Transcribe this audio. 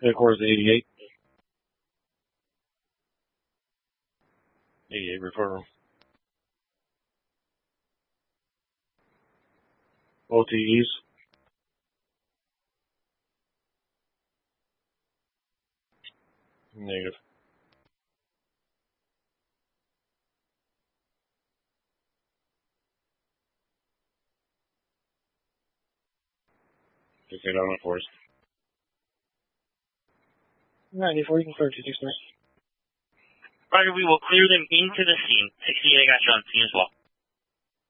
Headquarters 88. 88 referral. OTEs. Negative. Just get on it for us. 94, you can clear 269. Roger, we will clear them into the scene. 68, I got you on scene as well.